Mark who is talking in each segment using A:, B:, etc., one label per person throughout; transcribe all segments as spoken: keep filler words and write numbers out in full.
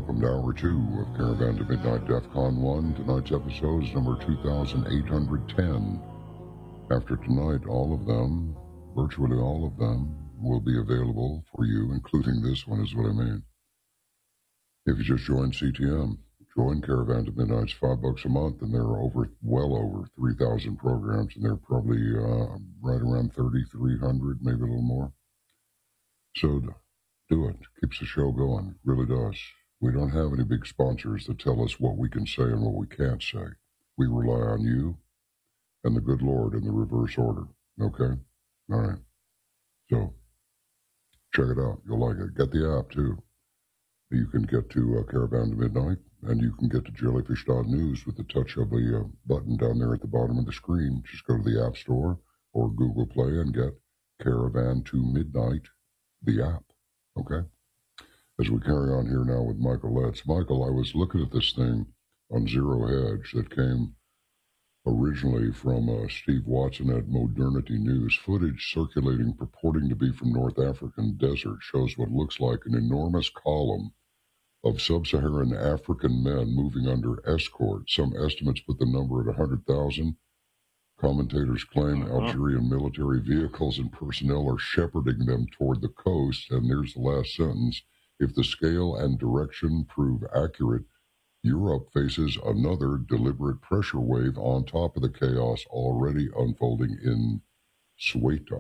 A: welcome to Hour two of Caravan to Midnight DEFCON one. Tonight's episode is number two thousand eight hundred ten. After tonight, all of them, virtually all of them, will be available for you, including this one, is what I mean. If you just joined C T M, join Caravan to Midnight's five bucks a month, and there are over, well over three thousand programs, and they're probably uh, right around thirty-three hundred, maybe a little more. So do it. Keeps the show going. It really does. We don't have any big sponsors that tell us what we can say and what we can't say. We rely on you and the good Lord in the reverse order. Okay? All right. So, check it out. You'll like it. Get the app, too. You can get to uh, Caravan to Midnight, and you can get to jellyfish dot news with the touch of a uh, button down there at the bottom of the screen. Just go to the App Store or Google Play and get Caravan to Midnight, the app. Okay? As we carry on here now with Michael Letts. Michael, I was looking at this thing on Zero Hedge that came originally from uh, Steve Watson at Modernity News. Footage circulating purporting to be from North African desert shows what looks like an enormous column of sub-Saharan African men moving under escort. Some estimates put the number at one hundred thousand. Commentators claim Algerian military vehicles and personnel are shepherding them toward the coast. And there's the last sentence. If the scale and direction prove accurate, Europe faces another deliberate pressure wave on top of the chaos already unfolding in Ceuta.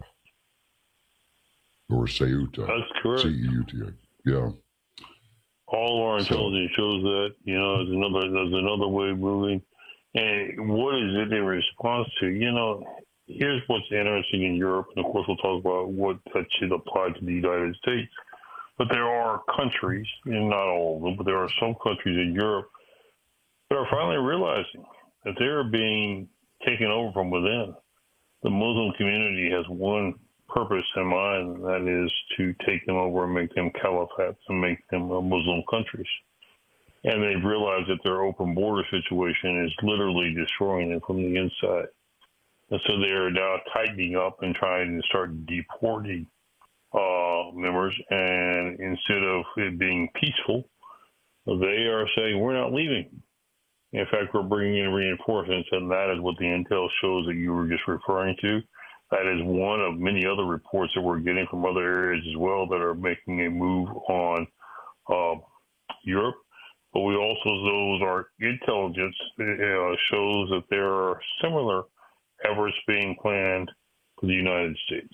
A: Or Ceuta.
B: That's correct.
A: C E U T A. Yeah.
B: All of our intelligence so, shows that, you know, there's another, there's another wave moving. And what is it in response to? You know, here's what's interesting in Europe, and of course we'll talk about what that should apply to the United States. But there are countries, and not all of them, but there are some countries in Europe that are finally realizing that they're being taken over from within. The Muslim community has one purpose in mind, and that is to take them over and make them caliphates and make them Muslim countries. And they've realized that their open border situation is literally destroying them from the inside. And so they are now tightening up and trying to start deporting uh, members. And instead of it being peaceful, they are saying, we're not leaving. In fact, we're bringing in reinforcements, and that is what the intel shows that you were just referring to. That is one of many other reports that we're getting from other areas as well that are making a move on uh, Europe. But we also, those our intelligence uh, shows that there are similar efforts being planned for the United States.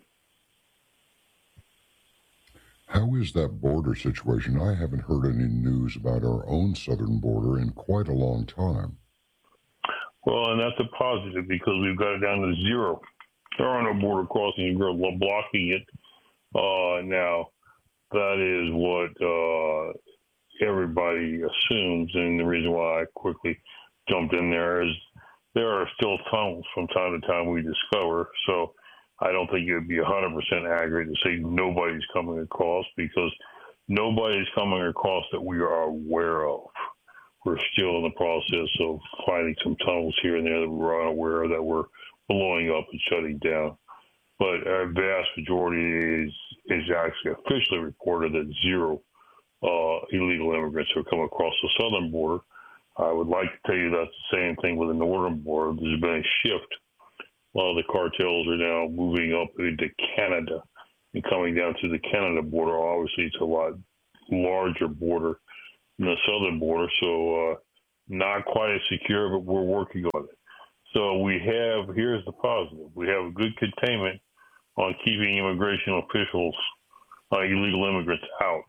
A: How is that border situation? I haven't heard any news about our own southern border in quite a long time.
B: Well, and that's a positive because we've got it down to zero. There are no border crossings. We're blocking it uh, now. That is what uh, everybody assumes, and the reason why I quickly jumped in there is there are still tunnels from time to time we discover. So I don't think it would be one hundred percent accurate to say nobody's coming across, because nobody's coming across that we are aware of. We're still in the process of finding some tunnels here and there that we're unaware of that we're blowing up and shutting down. But a vast majority is, is actually officially reported that zero uh, illegal immigrants have come across the southern border. I would like to tell you that's the same thing with the northern border. There's been a shift. A lot of the cartels are now moving up into Canada and coming down to the Canada border. Obviously, it's a lot larger border than the southern border, so uh, not quite as secure, but we're working on it. So we have, here's the positive, we have a good containment on keeping immigration officials, uh, illegal immigrants out.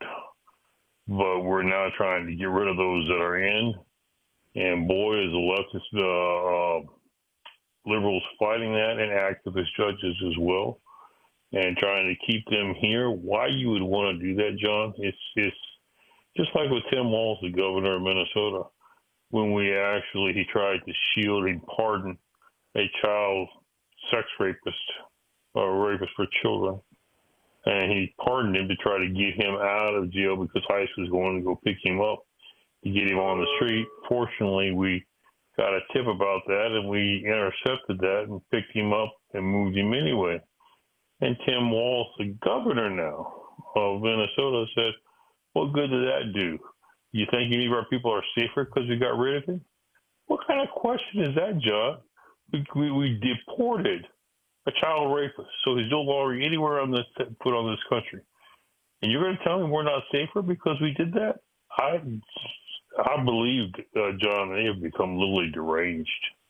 B: But we're now trying to get rid of those that are in. And boy, is the leftist uh, uh, liberals fighting that, and activist judges as well, and trying to keep them here. Why you would want to do that, John? It's, it's just like with Tim Walz, the governor of Minnesota, when we actually, he tried to shield and pardon a child sex rapist, or rapist for children. And he pardoned him to try to get him out of jail because ICE was going to go pick him up to get him on the street. Fortunately, we got a tip about that, and we intercepted that and picked him up and moved him anyway. And Tim Walz, the governor now of Minnesota, said, what good did that do? You think any of our people are safer because we got rid of him? What kind of question is that, John? We, we, we deported a child rapist, so he's no longer anywhere on this put on this country. And you're going to tell me we're not safer because we did that? I, I believe, uh, John, they have become literally deranged.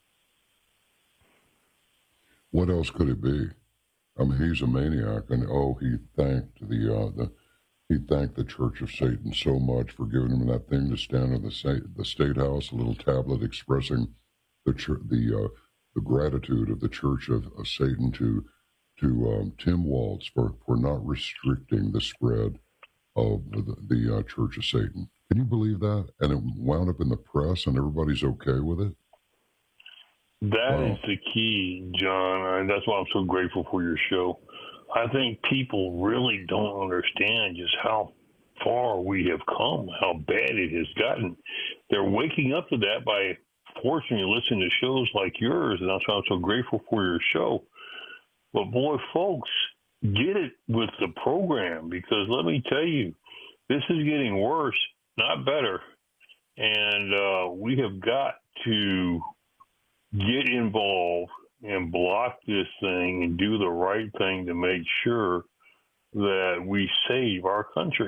A: What else could it be? I mean, he's a maniac, and oh, he thanked the uh, the he thanked the Church of Satan so much for giving him that thing to stand in the state the state house, a little tablet expressing the the uh, the gratitude of the Church of, of Satan to to um, Tim Walz for, for not restricting the spread of the, the uh, Church of Satan. Can you believe that? And it wound up in the press, and everybody's okay with it.
B: That
A: Wow.
B: is the key, John, and that's why I'm so grateful for your show. I think people really don't understand just how far we have come, how bad it has gotten. They're waking up to that by fortunately listening to shows like yours, and that's why I'm so grateful for your show. But boy, folks, get it with the program, because let me tell you, this is getting worse, not better. And uh, we have got to get involved and block this thing and do the right thing to make sure that we save our country.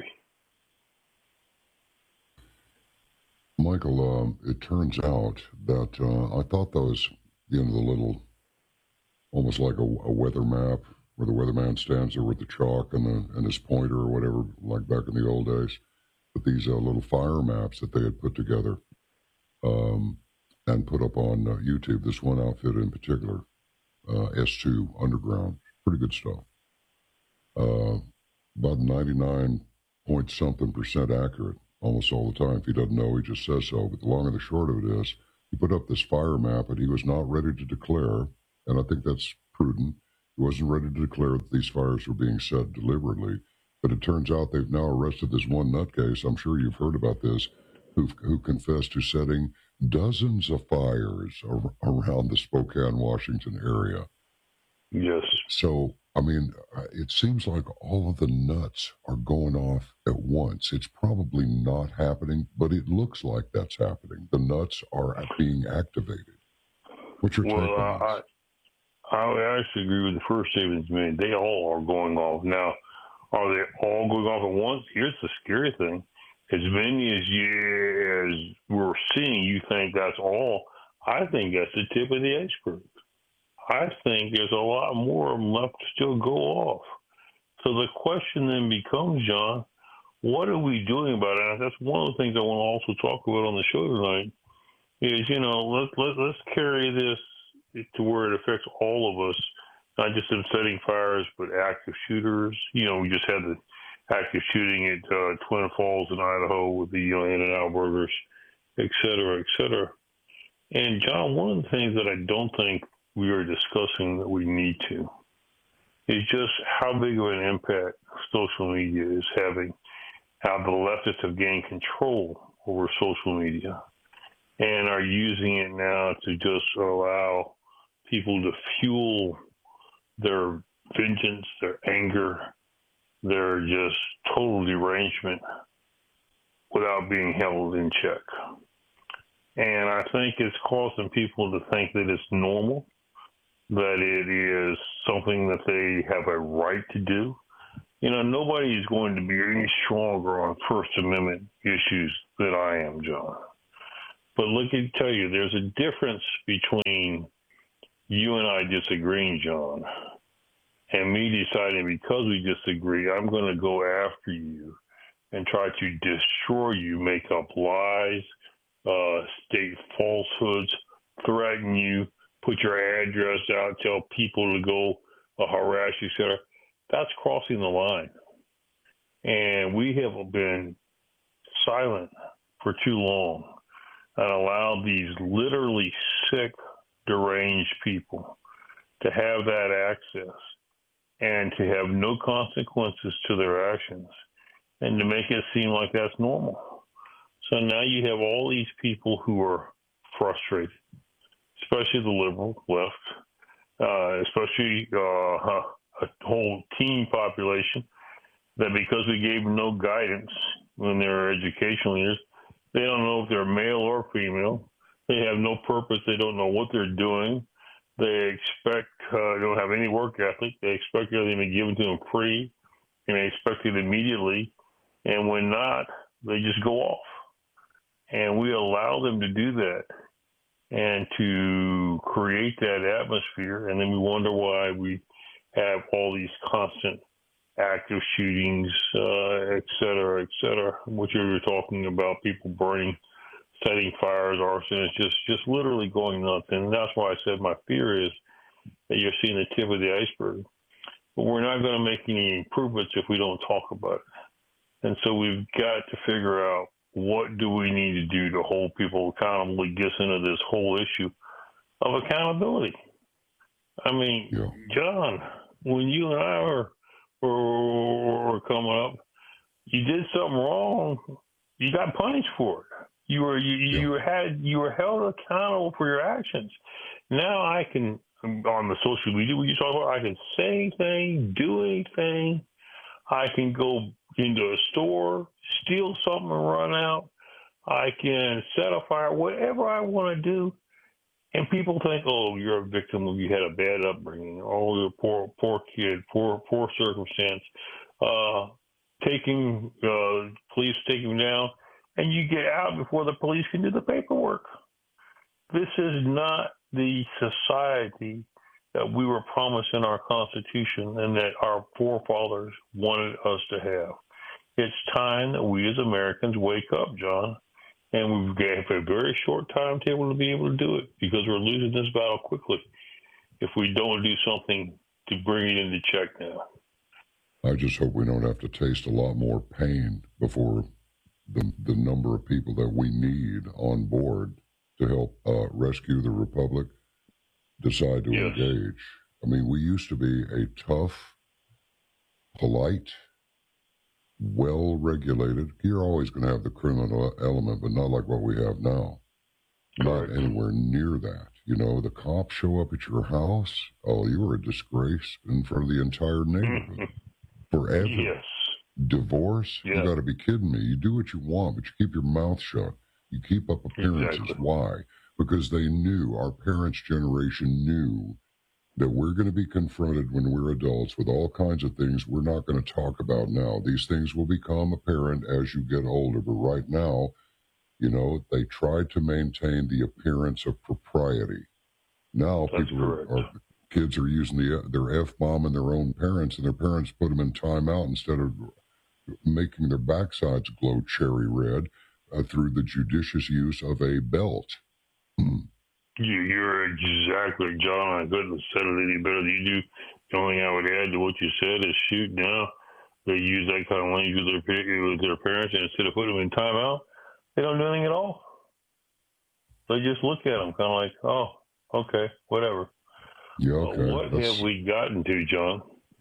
A: Michael, um, it turns out that uh, I thought those, you know, the little, almost like a, a weather map where the weatherman stands there with the chalk and the and his pointer or whatever, like back in the old days. But these uh, little fire maps that they had put together um, and put up on uh, YouTube. This one outfit in particular, uh, S two Underground, pretty good stuff. Uh, about ninety-nine point something percent accurate almost all the time. If he doesn't know, he just says so. But the long and the short of it is, he put up this fire map and he was not ready to declare, and I think that's prudent. He wasn't ready to declare that these fires were being set deliberately. But it turns out they've now arrested this one nutcase, I'm sure you've heard about this, who who confessed to setting dozens of fires ar- around the Spokane, Washington area.
B: Yes.
A: So, I mean, it seems like all of the nuts are going off at once. It's probably not happening, but it looks like that's happening. The nuts are being activated. What's your
B: well,
A: take on
B: I,
A: this?
B: I, I actually agree with the first statement you made. They all are going off. Now, are they all going off at once? Here's the scary thing. As many as, you, as we're seeing, you think that's all. I think that's the tip of the iceberg. I think there's a lot more of them left to still go off. So the question then becomes, John, what are we doing about it? And that's one of the things I want to also talk about on the show tonight is, you know, let, let, let's carry this to where it affects all of us, not just in setting fires, but active shooters. You know, we just had the active shooting at uh, Twin Falls in Idaho with the, you know, In-N-Out burgers, et cetera, et cetera. And, John, one of the things that I don't think we are discussing that we need to is just how big of an impact social media is having, how the leftists have gained control over social media and are using it now to just allow people to fuel their vengeance, their anger, their just total derangement without being held in check. And I think it's causing people to think that it's normal, that it is something that they have a right to do. You know, nobody is going to be any stronger on First Amendment issues than I am, John. But look, I tell you, there's a difference between you and I disagreeing, John, and me deciding because we disagree, I'm going to go after you and try to destroy you, make up lies, uh, state falsehoods, threaten you, put your address out, tell people to go uh, harass you, et cetera. That's crossing the line. And we have been silent for too long and allowed these literally sick, deranged people to have that access and to have no consequences to their actions and to make it seem like that's normal. So now you have all these people who are frustrated, especially the liberal left, uh, especially uh, a whole teen population, that because we gave them no guidance when they were educational leaders, They don't know if they're male or female. They have no purpose. They don't know what they're doing. They expect, uh, they don't have any work ethic. They expect everything to be given to them free, and they expect it immediately. And when not, they just go off. And we allow them to do that and to create that atmosphere. And then we wonder why we have all these constant active shootings, uh, et cetera, et cetera, which you were talking about, people burning, setting fires, arson. It's just, just literally going nuts. And that's why I said my fear is that you're seeing the tip of the iceberg. But we're not going to make any improvements if we don't talk about it. And so we've got to figure out, what do we need to do to hold people accountable? It gets into this whole issue of accountability. I mean,
A: yeah.
B: John, when you and I were, were, were coming up, you did something wrong, you got punished for it. You were you, yeah. you had you were held accountable for your actions. Now I can, on the social media, what you talk about, I can say anything, do anything. I can go into a store, steal something and run out. I can set a fire, whatever I want to do. And people think, oh, you're a victim of, you had a bad upbringing. Oh, you're a poor, poor kid, poor, poor circumstance. Uh, taking, uh, police take you down, and you get out before the police can do the paperwork. This is not the society that we were promised in our Constitution and that our forefathers wanted us to have. It's time that we as Americans wake up, John, and we've got a very short timetable to be able to do it because we're losing this battle quickly if we don't do something to bring it into check now.
A: I just hope we don't have to taste a lot more pain before the, the number of people that we need on board to help uh, rescue the Republic decide to yes. engage. I mean, we used to be a tough, polite, well-regulated. You're always going to have the criminal element, but not like what we have now. Correct. Not anywhere near that. You know, the cops show up at your house. Oh, you were a disgrace in front of the entire neighborhood. Forever.
B: Yes.
A: Divorce?
B: Yes.
A: You got to be kidding me. You do what you want, but you keep your mouth shut. You keep up appearances.
B: Exactly.
A: Why? Because they knew, our parents' generation knew, that we're going to be confronted when we're adults with all kinds of things we're not going to talk about now. These things will become apparent as you get older, but right now, you know, they tried to maintain the appearance of propriety. Now
B: That's
A: people are, are, kids are using the their F-bomb and their own parents, and their parents put them in timeout instead of making their backsides glow cherry red uh, through the judicious use of a belt.
B: You, you're exactly, John. I couldn't have said it any better than you do. The only thing I would add to what you said is, shoot, now they use that kind of language with their, with their parents, and instead of putting them in timeout, they don't do anything at all. They just look at them kind of like, oh, okay, whatever.
A: Yeah, okay.
B: But what
A: That's
B: have we gotten to, John?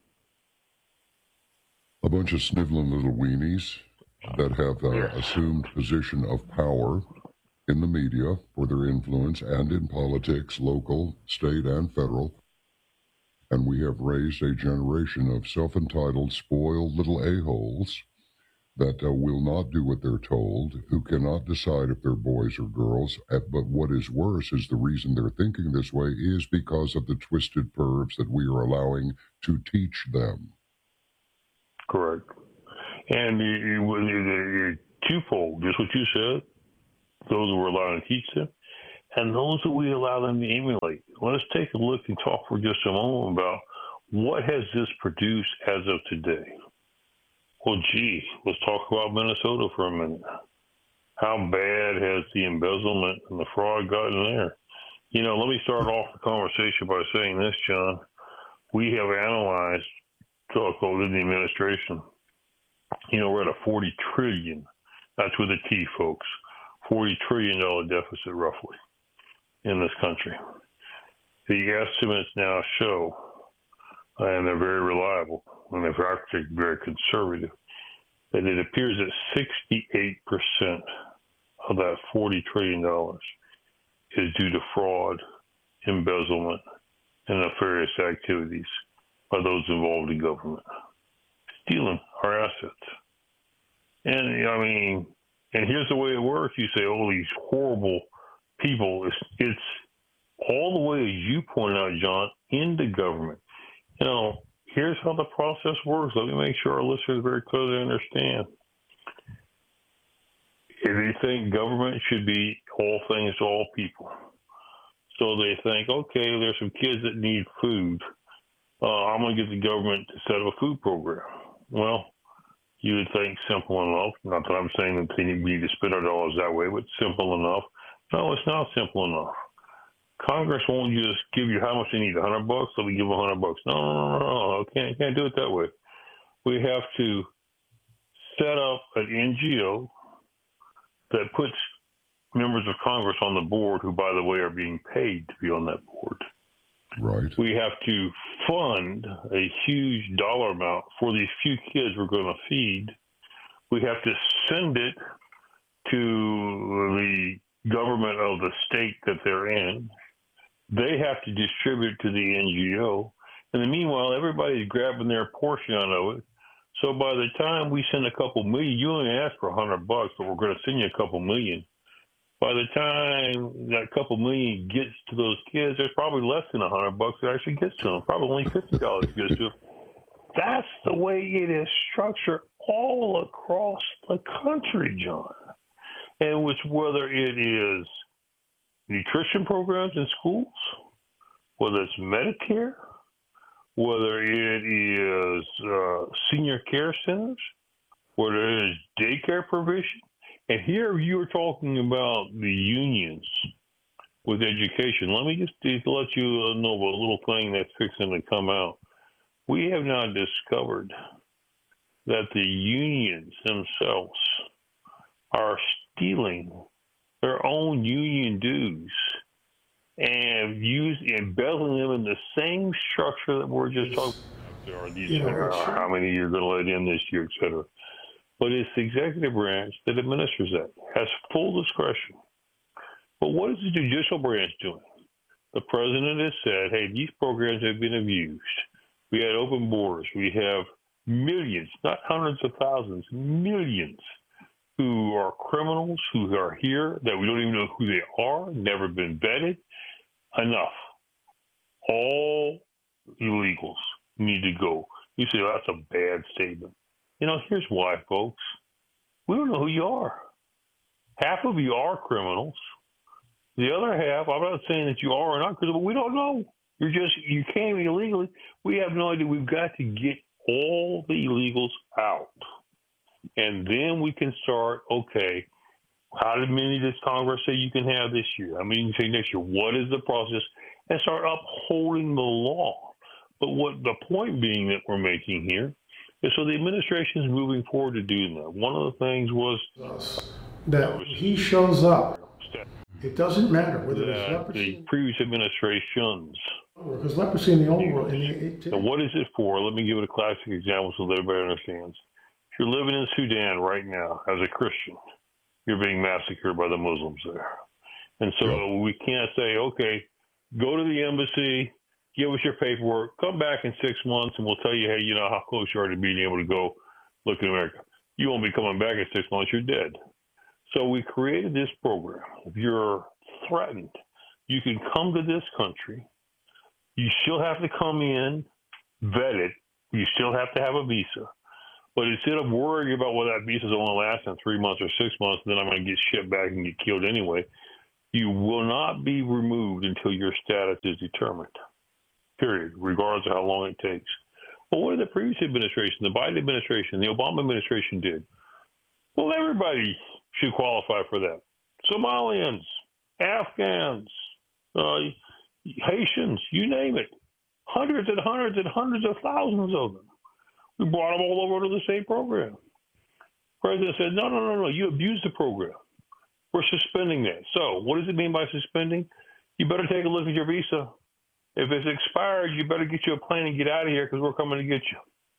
A: A bunch of sniveling little weenies that have uh,
B: yes.
A: assumed position of power in the media for their influence and in politics, local, state, and federal. And we have raised a generation of self-entitled, spoiled little a-holes that uh, will not do what they're told, who cannot decide if they're boys or girls. But what is worse is the reason they're thinking this way is because of the twisted pervs that we are allowing to teach them.
B: Correct. And you, you, you, twofold, just what you said, those who we're allowed to teach them, and those that we allow them to emulate. Let's take a look and talk for just a moment about what has this produced as of today. Well, gee, let's talk about Minnesota for a minute. How bad has the embezzlement and the fraud gotten there? You know, let me start off the conversation by saying this, John. We have analyzed, talk within the administration, you know, we're at a forty trillion dollars, that's with a T, folks, forty trillion dollars deficit roughly in this country. The estimates now show, and they're very reliable, and they're actually very conservative, that it appears that sixty-eight percent of that forty trillion dollars is due to fraud, embezzlement, and nefarious activities by those involved in government, stealing our assets. And, I mean, And here's the way it works. You say, oh, these horrible people. It's, it's all the way, as you pointed out, John, into government. You know, here's how the process works. Let me make sure our listeners very clearly understand. If they think government should be all things to all people. So they think, okay, there's some kids that need food. Uh, I'm going to get the government to set up a food program. Well, you would think simple enough. Not that I'm saying that they need to spend our dollars that way, but simple enough. No, it's not simple enough. Congress won't just give you how much they need, a hundred bucks, so we give them a hundred bucks. No, no, no, no, no. Can't, can't do it that way. We have to set up an N G O that puts members of Congress on the board who, by the way, are being paid to be on that board.
A: Right.
B: We have to fund a huge dollar amount for these few kids we're going to feed. We have to send it to the government of the state that they're in. They have to distribute to the N G O. And then meanwhile, everybody's grabbing their portion out of it. So by the time we send a couple million, you only ask for a hundred bucks, but we're going to send you a couple million. By the time that couple million gets to those kids, there's probably less than a hundred bucks that actually gets to them. Probably only fifty dollars gets to them. That's the way it is structured all across the country, John. And which, whether it is nutrition programs in schools, whether it's Medicare, whether it is uh, senior care centers, whether it is daycare provision. And here you are talking about the unions with education. Let me just, just let you know about a little thing that's fixing to come out. We have now discovered that the unions themselves are stealing their own union dues and use embezzling them in the same structure that we're just talking about. There are these,
C: you know,
B: uh, how many you're going to let in this year, et cetera. But it's the executive branch that administers that, has full discretion. But what is the judicial branch doing? The president has said, hey, these programs have been abused. We had open borders. We have millions, not hundreds of thousands, millions who are criminals, who are here, that we don't even know who they are, never been vetted. Enough. All illegals need to go. You say, oh, that's a bad statement. You know, here's why, folks. We don't know who you are. Half of you are criminals. The other half, I'm not saying that you are or not, because we don't know. You're just, you came illegally. We have no idea. We've got to get all the illegals out. And then we can start, okay, how many does Congress say you can have this year? How many you can say next year? What is the process? And start upholding the law. But what the point being that we're making here is, so the administration is moving forward to doing that. One of the things was
C: that he shows up. It doesn't matter whether it's leprosy.
B: The previous administrations.
C: Because leprosy in the old world. In the, it,
B: so what is it for? Let me give it a classic example so that everybody understands. If you're living in Sudan right now as a Christian, you're being massacred by the Muslims there. And so yeah. we can't say, okay, go to the embassy, give us your paperwork, come back in six months, and we'll tell you, hey, you know, how close you are to being able to go look at America. You won't be coming back in six months, you're dead. So we created this program. If you're threatened, you can come to this country. You still have to come in, vetted. You still have to have a visa. But instead of worrying about whether that visa is only lasting three months or six months, and then I'm going to get shipped back and get killed anyway, you will not be removed until your status is determined, period, regardless of how long it takes. Well, what did the previous administration, the Biden administration, the Obama administration did? Well, everybody should qualify for that. Somalians, Afghans, uh, Haitians, you name it. Hundreds and hundreds and hundreds of thousands of them. We brought them all over to the same program. The president said, no, no, no, no, you abused the program. We're suspending that. So what does it mean by suspending? You better take a look at your visa. If it's expired, you better get you a plane and get out of here because we're coming to get you.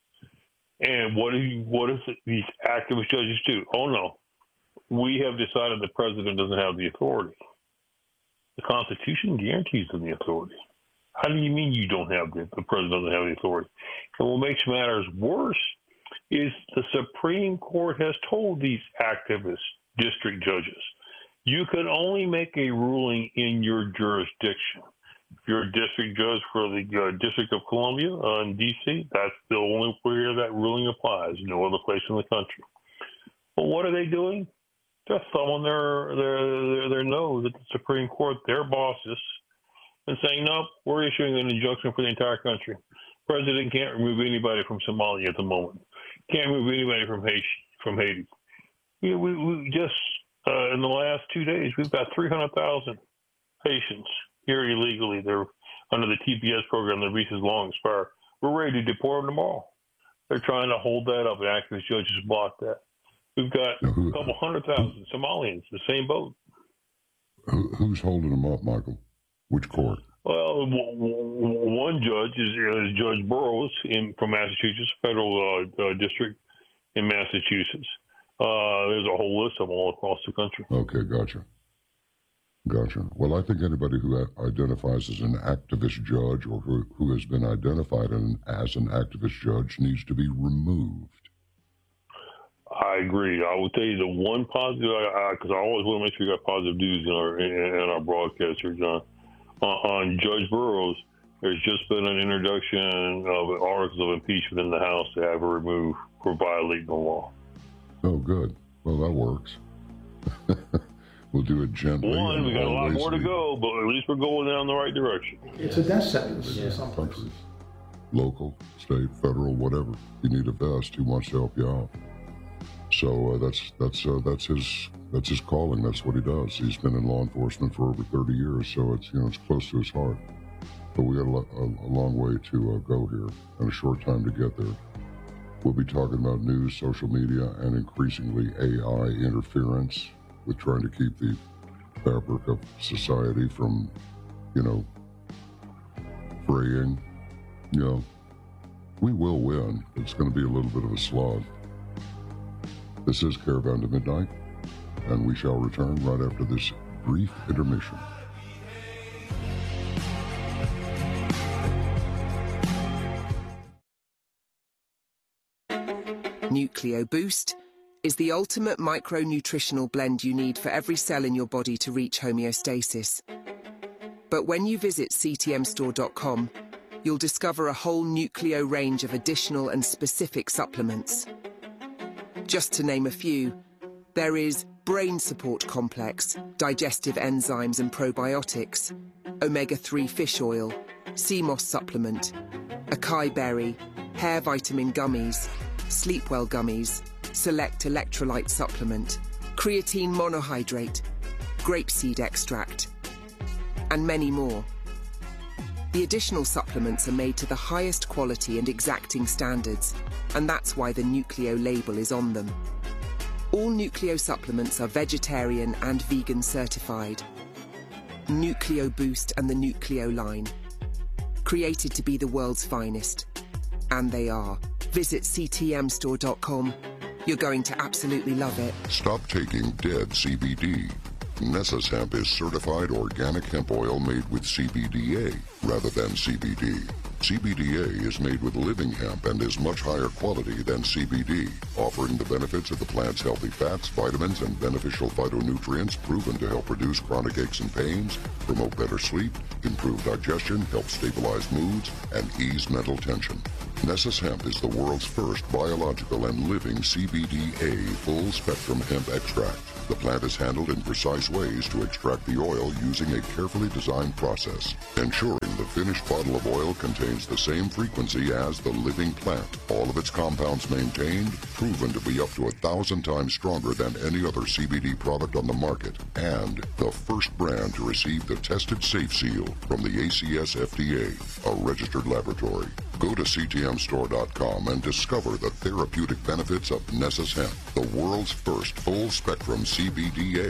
B: And what do you, what does these activist judges do? Oh, no. We have decided the president doesn't have the authority. The Constitution guarantees them the authority. How do you mean you don't have the, the president doesn't have the authority? And what makes matters worse is the Supreme Court has told these activist district judges, you can only make a ruling in your jurisdiction. If you're a district judge for the uh, District of Columbia uh, in D C, that's the only where that ruling applies, no other place in the country. But what are they doing? They're thumbing their, their, their, their nose at the Supreme Court, their bosses, and saying, no, we're issuing an injunction for the entire country. President can't remove anybody from Somalia at the moment. Can't remove anybody from Haiti. From Haiti. We, we, we just, uh, in the last two days, we've got three hundred thousand patients here illegally. They're under the T P S program. Their visas long expire. We're ready to deport them tomorrow. They're trying to hold that up, and activist judges block that. We've got a couple hundred thousand Somalians, the same boat.
A: Who, who's holding them up, Michael? Which court?
B: Well, one judge is, is Judge Burroughs in, from Massachusetts, federal uh, uh, district in Massachusetts. Uh, there's a whole list of them all across the country.
A: Okay, gotcha. Gotcha. Well, I think anybody who identifies as an activist judge or who, who has been identified in, as an activist judge needs to be removed.
B: I agree. I will tell you the one positive, because I, I, I always want to make sure you got positive news in our in, in our broadcast here, John. Uh, on Judge Burroughs, there's just been an introduction of articles of impeachment in the House to have her removed for violating the law.
A: Oh, good. Well, that works. We'll do it gently.
B: One, we got a lot more to go, but at least we're going down the right direction.
C: It's a death sentence in some places.
A: Local, state, federal, whatever. You need a vest. Who wants to help you out? So uh, that's that's uh, that's his that's his calling. That's what he does. He's been in law enforcement for over thirty years, so it's you know it's close to his heart. But we got a, a, a long way to uh, go here and a short time to get there. We'll be talking about news, social media, and increasingly A I interference with trying to keep the fabric of society from, you know, fraying. You know, we will win. It's going to be a little bit of a slog. This is Caravan to Midnight, and we shall return right after this brief intermission.
D: Nucleo Boost is the ultimate micronutritional blend you need for every cell in your body to reach homeostasis. But when you visit C T M store dot com, you'll discover a whole Nucleo range of additional and specific supplements. Just to name a few, there is Brain Support Complex, digestive enzymes and probiotics, omega three fish oil, sea moss supplement, acai berry, hair vitamin gummies, Sleepwell gummies, select electrolyte supplement, creatine monohydrate, grapeseed extract, and many more. The additional supplements are made to the highest quality and exacting standards, and that's why the Nucleo label is on them. All Nucleo supplements are vegetarian and vegan certified. Nucleo Boost and the Nucleo line. Created to be the world's finest. And they are. Visit C T M store dot com. You're going to absolutely love it.
A: Stop taking dead C B D. Nessus Hemp is certified organic hemp oil made with C B D A rather than C B D. C B D A is made with living hemp and is much higher quality than C B D, offering the benefits of the plant's healthy fats, vitamins, and beneficial phytonutrients proven to help reduce chronic aches and pains, promote better sleep, improve digestion, help stabilize moods, and ease mental tension. Nessus Hemp is the world's first biological and living C B D A full-spectrum hemp extract. The plant is handled in precise ways to extract the oil using a carefully designed process, ensuring the finished bottle of oil contains the same frequency as the living plant. All of its compounds maintained, proven to be up to a thousand times stronger than any other C B D product on the market, and the first brand to receive the tested safe seal from the A C S F D A, a registered laboratory. Go to C T M store dot com and discover the therapeutic benefits of Nessus Hemp, the world's first full-spectrum C B D A.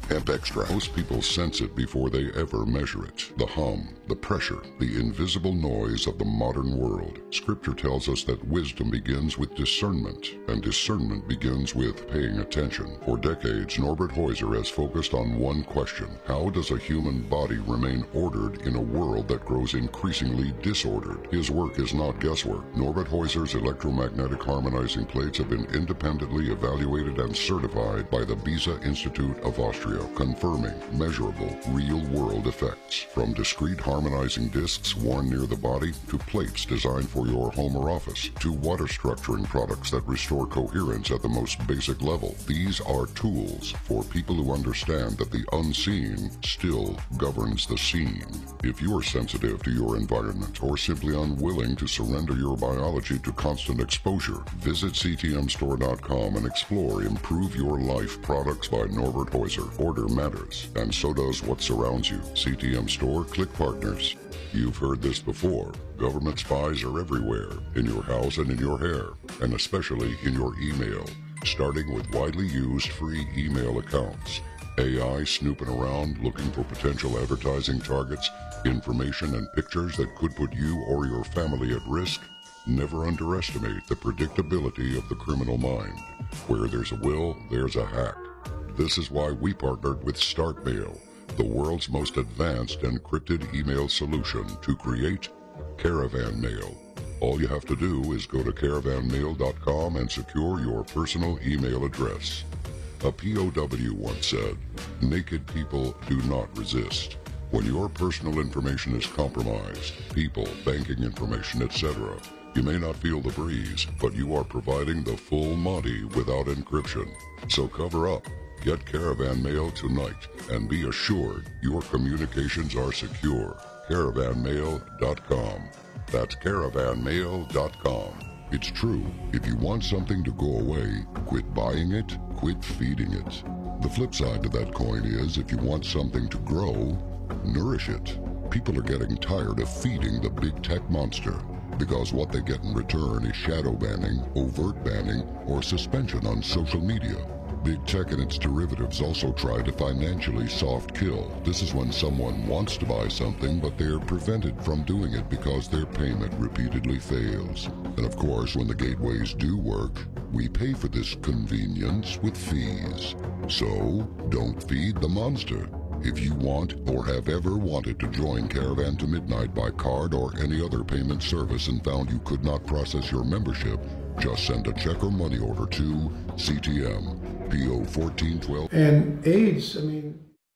A: Hemp Extra. Most people sense it before they ever measure it. The hum, the pressure, the invisible noise of the modern world. Scripture tells us that wisdom begins with discernment, and discernment begins with paying attention. For decades, Norbert Heuser has focused on one question: how does a human body remain ordered in a world that grows increasingly disordered? His work is not guesswork. Norbert Heuser's electromagnetic harmonizing plates have been independently evaluated and certified by the Beza Institute of Austria, confirming measurable, real-world effects. From discrete harmonizing discs worn near the body, to plates designed for your home or office, to water structuring products that restore coherence at the most basic level. These are tools for people who understand that the unseen still governs the seen. If you are sensitive to your environment or simply unwilling to surrender your biology to constant exposure, visit C T M store dot com and explore Improve Your Life products by Norbert Heuser. Order matters, and so does what surrounds you. C T M Store, click partners. You've heard this before. Government spies are everywhere, in your house and in your hair, and especially in your email, starting with widely used free email accounts. A I snooping around looking for potential advertising targets, information and pictures that could put you or your family at risk. Never underestimate the predictability of the criminal mind. Where there's a will, there's a hack. This is why we partnered with StartMail, the world's most advanced encrypted email solution, to create Caravan Mail. All you have to do is go to caravan mail dot com and secure your personal email address. A P O W once said, "Naked people do not resist." When your personal information is compromised, people, banking information, et cetera, you may not feel the breeze, but you are providing the full Monty without encryption. So cover up. Get Caravan Mail tonight and be assured your communications are secure. caravan mail dot com. That's caravan mail dot com. It's true. If you want something to go away, quit buying it, quit feeding it. The flip side to that coin is, if you want something to grow, nourish it. People are getting tired of feeding the big tech monster, because what they get in return is shadow banning, overt banning, or suspension on social media. Big tech and its derivatives also try to financially soft kill. This is when someone wants to buy something, but they're prevented from doing it because their payment repeatedly fails. And of course, when the gateways do work, we pay for this convenience with fees. So, don't feed the monster. If you want or have ever wanted to join Caravan to Midnight by card or any other payment service and found you could not process your membership, just send a check or money order to C T M, P O fourteen twelve.
C: And AIDS, I mean...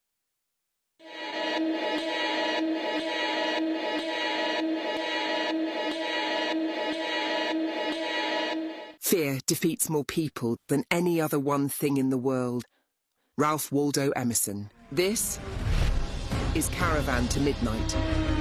D: Fear defeats more people than any other one thing in the world. Ralph Waldo Emerson. This is Caravan to Midnight.